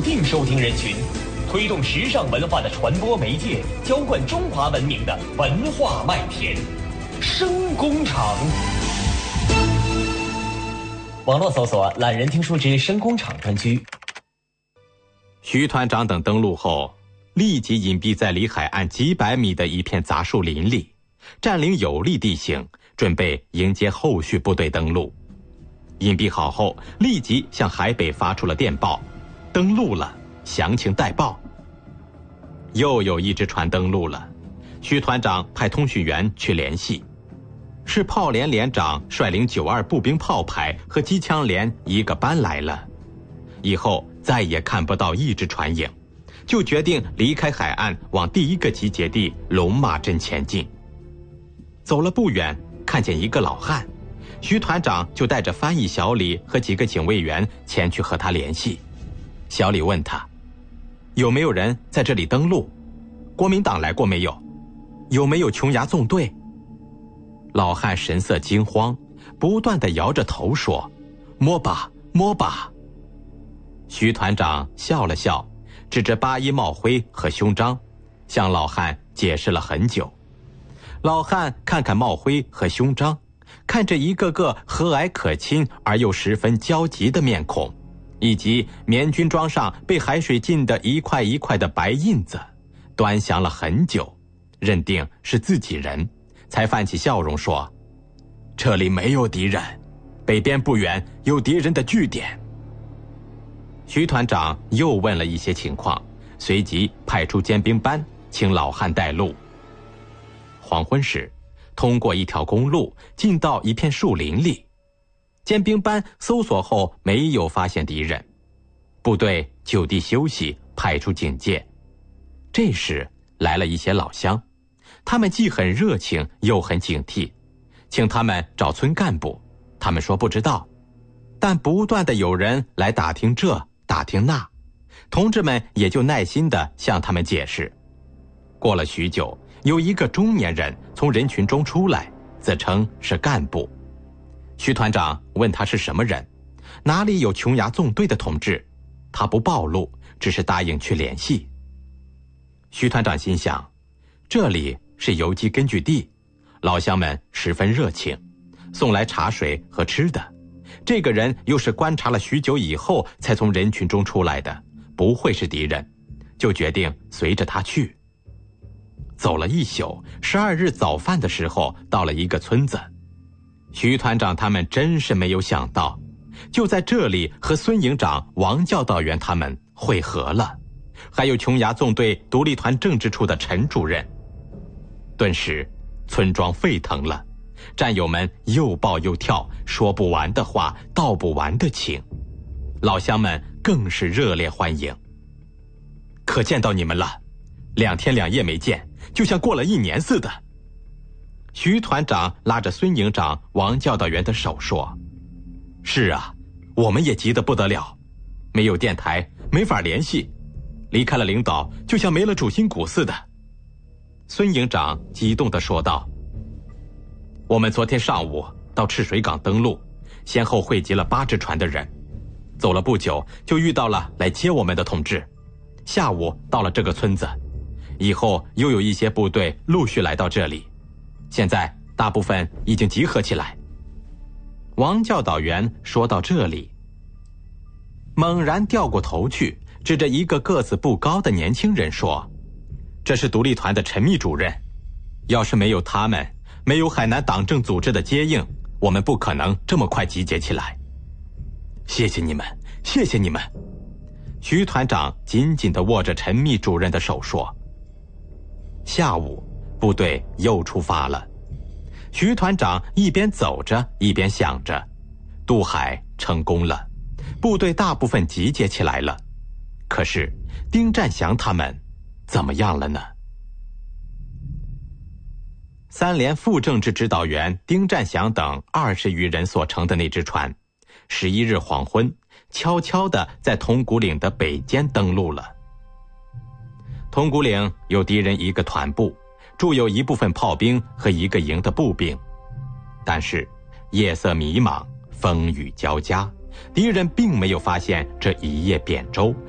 定收听人群，推动时尚文化的传播媒介，浇灌中华文明的文化麦田。声工厂。网络搜索懒人听书之声工厂专区。 徐团长等登陆后，立即隐蔽在离海岸几百米的一片杂树林里，占领有利地形，准备迎接后续部队登陆。隐蔽好后，立即向海北发出了电报，登陆了，详情待报。又有一只船登陆了，徐团长派通讯员去联系，是炮连连长率领92步兵炮排和机枪连一个班来了。以后再也看不到一只船影，就决定离开海岸，往第一个集结地龙马镇前进。走了不远，看见一个老汉，徐团长就带着翻译小李和几个警卫员前去和他联系。小李问他，有没有人在这里登陆？国民党来过没有？有没有琼崖纵队？老汉神色惊慌，不断地摇着头说，摸吧摸吧。徐团长笑了笑，指着8·1帽徽和胸章，向老汉解释了很久。老汉看看帽徽和胸章，看着一个个和蔼可亲而又十分焦急的面孔，以及棉军装上被海水浸得一块一块的白印子，端详了很久，认定是自己人，才泛起笑容说，这里没有敌人，北边不远有敌人的据点。徐团长又问了一些情况，随即派出尖兵班请老汉带路。黄昏时，通过一条公路进到一片树林里，尖兵班搜索后没有发现敌人，部队就地休息，派出警戒。这时来了一些老乡，他们既很热情又很警惕，请他们找村干部，他们说不知道，但不断的有人来打听这打听那，同志们也就耐心地向他们解释。过了许久，有一个中年人从人群中出来，自称是干部。徐团长问他是什么人，哪里有琼崖纵队的同志，他不暴露，只是答应去联系。徐团长心想，这里是游击根据地，老乡们十分热情，送来茶水和吃的，这个人又是观察了许久以后才从人群中出来的，不会是敌人，就决定随着他去。走了一宿，12日早饭的时候到了一个村子。徐团长他们真是没有想到，就在这里和孙营长、王教导员他们会合了，还有琼崖纵队独立团政治处的陈主任。顿时村庄沸腾了，战友们又抱又跳，说不完的话，道不完的情，老乡们更是热烈欢迎。可见到你们了，2天2夜没见，就像过了1年似的。徐团长拉着孙营长、王教导员的手说，是啊，我们也急得不得了，没有电台，没法联系，离开了领导，就像没了主心骨似的。孙营长激动地说道，我们昨天上午到赤水港登陆，先后汇集了8只船的人，走了不久就遇到了来接我们的同志，下午到了这个村子，以后又有一些部队陆续来到这里，现在大部分已经集合起来。王教导员说到这里，猛然掉过头去，指着一个个子不高的年轻人说，这是独立团的陈秘主任，要是没有他们，没有海南党政组织的接应，我们不可能这么快集结起来。谢谢你们，谢谢你们。徐团长紧紧地握着陈秘主任的手说。下午部队又出发了，徐团长一边走着一边想着，渡海成功了，部队大部分集结起来了，可是丁占祥他们怎么样了呢？3连副政治指导员丁占祥等20余人所乘的那只船，11日黄昏悄悄地在铜鼓岭的北间登陆了。铜鼓岭有敌人一个团部，驻有一部分炮兵和一个营的步兵，但是夜色迷茫，风雨交加，敌人并没有发现这一叶扁舟，